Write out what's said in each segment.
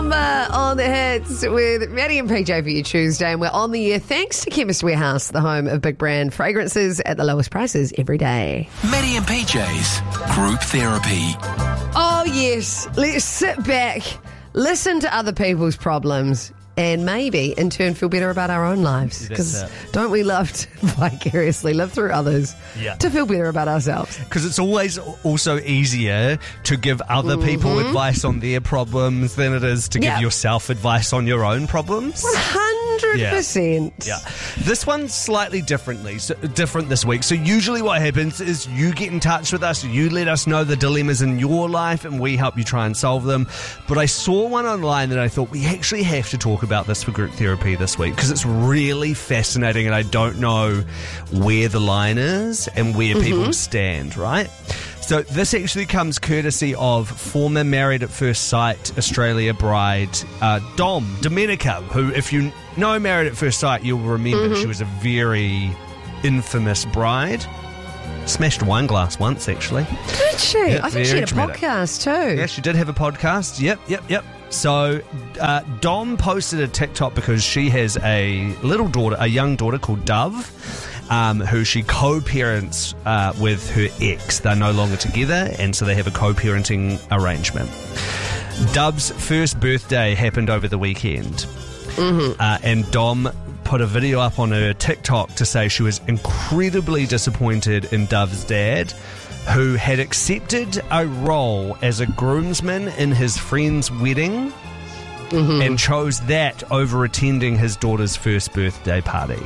Number on the hits with Maddie and PJ for your Tuesday, and we're on the air thanks to Chemist Warehouse, the home of big brand fragrances at the lowest prices every day. Maddie and PJ's Group Therapy. Oh yes, let's sit back, listen to other people's problems, and maybe in turn feel better about our own lives. Because don't we love to vicariously live through others to feel better about ourselves? Because it's always also easier to give other people advice on their problems than it is to give yourself advice on your own problems. 100%. Yeah. This one's slightly different this week. So usually what happens is you get in touch with us, you let us know the dilemmas in your life, and we help you try and solve them. But I saw one online that I thought we actually have to talk about this for group therapy this week because it's really fascinating, and I don't know where the line is and where people stand, right? So this actually comes courtesy of former Married at First Sight Australia bride Domenica, who, if you know Married at First Sight, you'll remember she was a very infamous bride. Smashed a wine glass once, actually. Did she? Yeah, I think she had a podcast too. Yeah, she did have a podcast. Yep. So Dom posted a TikTok because she has a young daughter called Dove, who she co-parents with her ex. They're no longer together, and so they have a co-parenting arrangement. Dove's first birthday happened over the weekend, and Dom put a video up on her TikTok to say she was incredibly disappointed in Dove's dad, who had accepted a role as a groomsman in his friend's wedding and chose that over attending his daughter's first birthday party.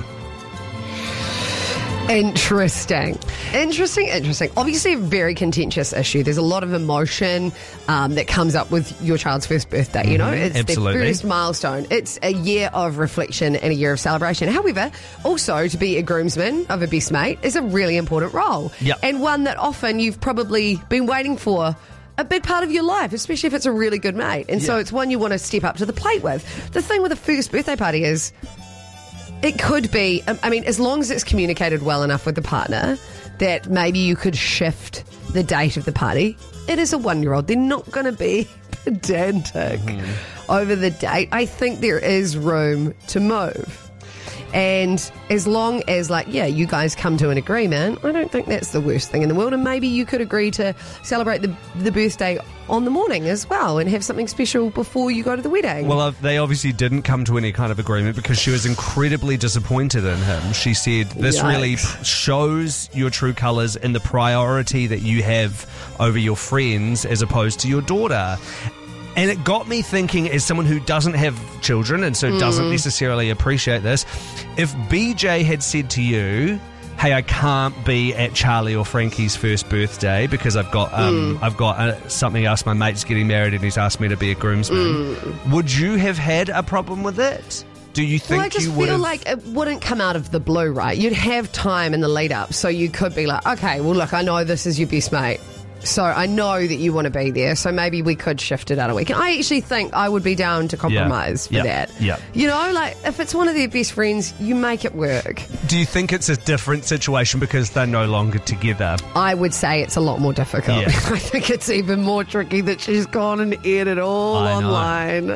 Interesting. Obviously a very contentious issue. There's a lot of emotion that comes up with your child's first birthday, you know? It's absolutely. their first milestone. It's a year of reflection and a year of celebration. However, also to be a groomsman of a best mate is a really important role. Yep. And one that often you've probably been waiting for a big part of your life, especially if it's a really good mate. And so it's one you want to step up to the plate with. The thing with a first birthday party is it could be, I mean, as long as it's communicated well enough with the partner that maybe you could shift the date of the party. It is a 1-year-old. They're not going to be pedantic over the date. I think there is room to move. And as long as, you guys come to an agreement, I don't think that's the worst thing in the world. And maybe you could agree to celebrate the birthday on the morning as well and have something special before you go to the wedding. Well, they obviously didn't come to any kind of agreement because she was incredibly disappointed in him. She said, this really shows your true colours and the priority that you have over your friends as opposed to your daughter. And it got me thinking, as someone who doesn't have children and so doesn't necessarily appreciate this, if BJ had said to you, hey, I can't be at Charlie or Frankie's first birthday because I've got something else, my mate's getting married and he's asked me to be a groomsman, would you have had a problem with it? Do you think I just feel like it wouldn't come out of the blue, right? You'd have time in the lead up, so you could be like, okay, well, look, I know this is your best mate. So I know that you want to be there, so maybe we could shift it out a week. And I actually think I would be down to compromise for that. Yeah. You know, if it's one of their best friends, you make it work. Do you think it's a different situation because they're no longer together? I would say it's a lot more difficult. Yeah. I think it's even more tricky that she's gone and aired it all online.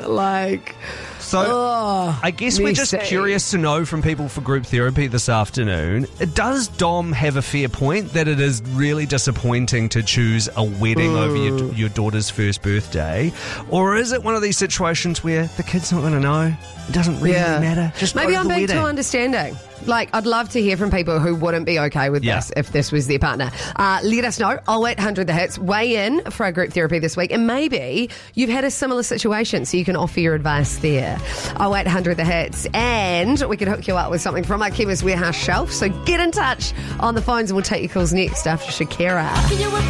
So, I guess we're just curious to know from people for group therapy this afternoon, does Dom have a fair point that it is really disappointing to choose a wedding over your daughter's first birthday? Or is it one of these situations where the kid's not going to know? It doesn't really matter. Just maybe I'm being wedding. too understanding. I'd love to hear from people who wouldn't be okay with this if this was their partner. Let us know. 0800 The Hits. Weigh in for our group therapy this week. And maybe you've had a similar situation, so you can offer your advice there. 0800 The Hits. And we can hook you up with something from our Chemist Warehouse shelf. So get in touch on the phones and we'll take your calls next after Shakira.